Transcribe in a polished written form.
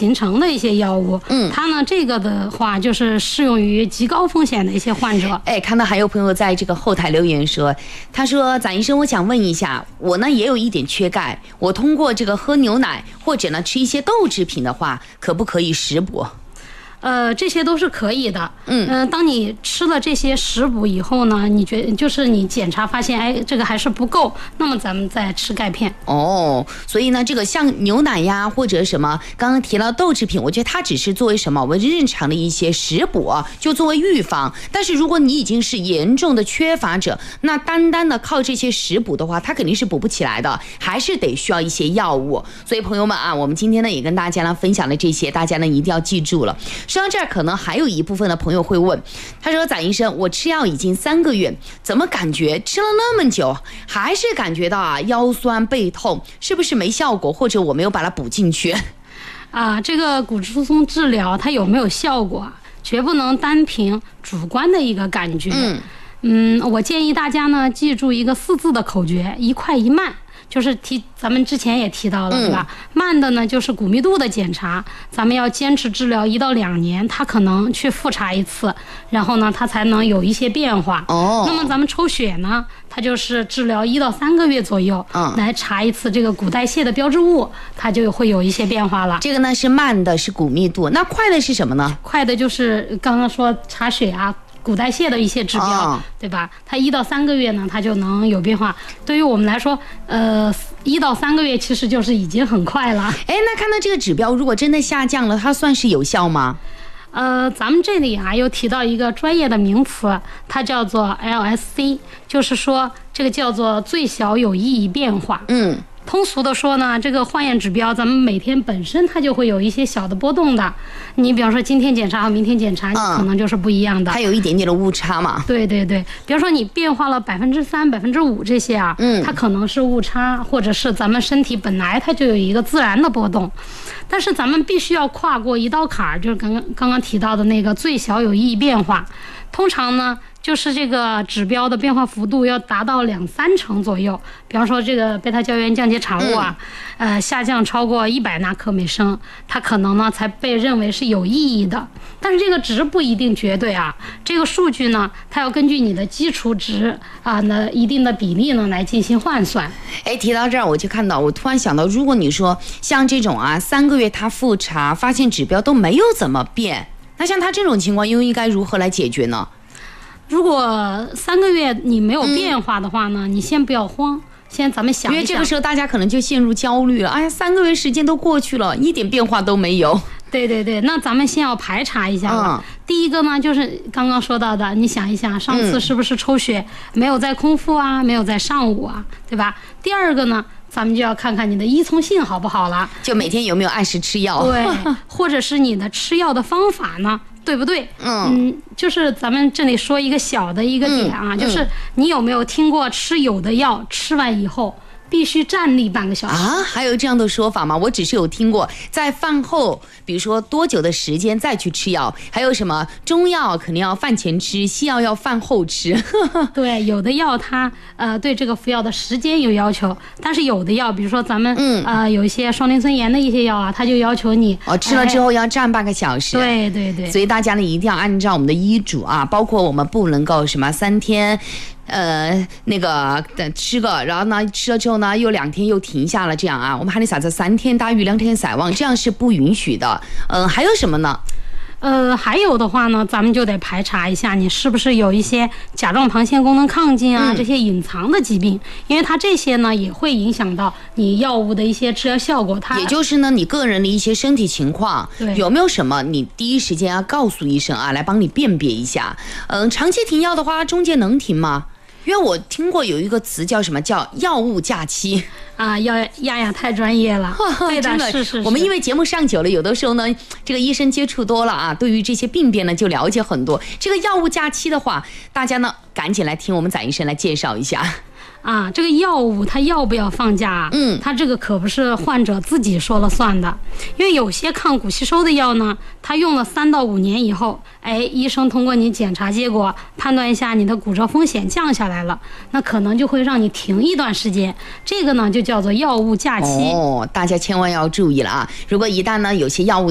形成的一些药物。它呢这个的话就是适用于极高风险的一些患者。 看到还有朋友在这个后台留言说，他说展医生，我想问一下，我呢也有一点缺钙，我通过这个喝牛奶或者呢吃一些豆制品的话，可不可以食补？ 这些都是可以的。当你吃了这些食补以后呢，就是你检查发现，这个还是不够，那么咱们再吃钙片。 所以呢，这个像牛奶呀，或者什么刚刚提到豆制品，我觉得它只是作为什么我们日常的一些食补，就作为预防。但是如果你已经是严重的缺乏者，那单单的靠这些食补的话，它肯定是补不起来的，还是得需要一些药物。所以朋友们啊，我们今天呢也跟大家呢分享了这些，大家呢一定要记住了。说到这儿，可能还有一部分的朋友会问，他说展医生，我吃药已经3个月，怎么感觉吃了那么久还是感觉到腰酸背痛，是不是没效果，或者我没有把它补进去这个骨质疏松治疗它有没有效果，绝不能单凭主观的一个感觉。我建议大家呢记住一个4字的口诀，一快一慢。就是咱们之前也提到了，对吧？慢的呢就是骨密度的检查，咱们要坚持治疗1到2年，他可能去复查一次，然后呢他才能有一些变化。那么咱们抽血呢，它就是治疗1到3个月左右，来查一次这个骨代谢的标志物，它就会有一些变化了。 这个呢是慢的，是骨密度，那快的是什么呢？ 快的就是刚刚说查血骨代谢的一些指标，对吧？它1到3个月呢，它就能有变化。对于我们来说，1到3个月其实就是已经很快了。 那看到这个指标，如果真的下降了，它算是有效吗？ 咱们这里又提到一个专业的名词，它叫做 LSC， 就是说这个叫做最小有意义变化。通俗的说呢，这个化验指标咱们每天本身它就会有一些小的波动的。你比方说今天检查和明天检查，你可能就是不一样的。 它有一点点的误差嘛。 对对对，比方说你变化了3%、5%这些它可能是误差，或者是咱们身体本来它就有一个自然的波动。但是咱们必须要跨过一道坎儿，就是刚刚提到的那个最小有意义变化。通常呢，就是这个指标的变化幅度要达到2-3成左右。比方说这个贝塔胶原降解产物下降超过100纳克每升，它可能呢才被认为是有意义的。但是这个值不一定绝对这个数据呢，它要根据你的基础值那一定的比例呢来进行换算。 提到这儿我就看到，我突然想到，如果你说像这种3个月它复查发现指标都没有怎么变，那像他这种情况又应该如何来解决呢？ 如果3个月你没有变化的话呢，你先不要慌，先咱们想一想， 因为这个时候大家可能就陷入焦虑了。3个月时间都过去了，一点变化都没有。 对对对，那咱们先要排查一下了。第一个呢，就是刚刚说到的，你想一想，上次是不是抽血没有在空腹没有在上午对吧？第二个呢，咱们就要看看你的依从性好不好了， 就每天有没有按时吃药， 对，或者是你的吃药的方法呢，对不对？就是咱们这里说一个小的一个点就是你有没有听过吃有的药吃完以后必须站立半个小时还有这样的说法吗？我只是有听过在饭后，比如说多久的时间再去吃药，还有什么中药肯定要饭前吃，西药要饭后吃对，有的药它对这个服药的时间有要求，但是有的药比如说咱们有一些双磷酸盐的一些药它就要求你吃了之后要站半个小时。 对对对， 所以大家呢一定要按照我们的医嘱包括我们不能够什么3天那个吃个，然后呢吃了之后呢又2天又停下了，这样我们还得啥子3天打鱼2天晒网，这样是不允许的。还有什么呢？ 还有的话呢，咱们就得排查一下你是不是有一些甲状旁腺功能亢进这些隐藏的疾病，因为它这些呢也会影响到你药物的一些治疗效果。 也就是呢你个人的一些身体情况，有没有什么你第一时间要告诉医生来帮你辨别一下。长期停药的话，中间能停吗？因为我听过有一个词叫什么，叫药物假期亚太专业了对的，是我们因为节目上久了，有的时候呢这个医生接触多了对于这些病变呢就了解很多。这个药物假期的话，大家呢赶紧来听我们展医生来介绍一下这个药物它要不要放假它这个可不是患者自己说了算的。因为有些抗骨吸收的药呢，它用了3到5年以后，医生通过你检查结果判断一下你的骨折风险降下来了，那可能就会让你停一段时间，这个呢就叫做药物假期。 大家千万要注意了如果一旦呢有些药物